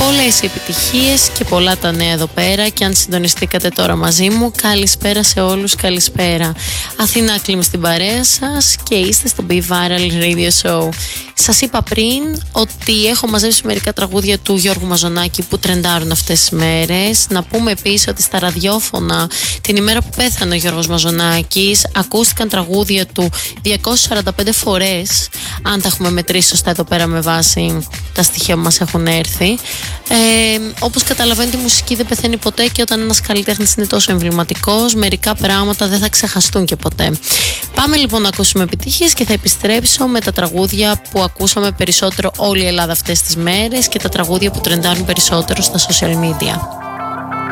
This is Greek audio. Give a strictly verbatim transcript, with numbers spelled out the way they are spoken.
Πολλές επιτυχίες και πολλά τα νέα εδώ πέρα. Και αν συντονιστήκατε τώρα μαζί μου, καλησπέρα σε όλους, καλησπέρα. Αθηνά Κλίμ στην παρέα σας και είστε στο Be Viral Radio Show. Σας είπα πριν ότι έχω μαζέψει μερικά τραγούδια του Γιώργου Μαζονάκη που τρεντάρουν αυτές τις μέρες. Να πούμε επίσης ότι στα ραδιόφωνα την ημέρα που πέθανε ο Γιώργος Μαζονάκης ακούστηκαν τραγούδια του διακόσιες σαράντα πέντε φορές, αν τα έχουμε μετρήσει σωστά εδώ πέρα με βάση τα στοιχεία που μας έχουν έρθει. Ε, όπως καταλαβαίνετε, η μουσική δεν πεθαίνει ποτέ και όταν ένας καλλιτέχνης είναι τόσο εμβληματικός, μερικά πράγματα δεν θα ξεχαστούν και ποτέ. Πάμε λοιπόν να ακούσουμε επιτυχίες και θα επιστρέψω με τα τραγούδια που ακούσαμε περισσότερο όλη η Ελλάδα αυτές τις μέρες και τα τραγούδια που τρεντάρουν περισσότερο στα social media.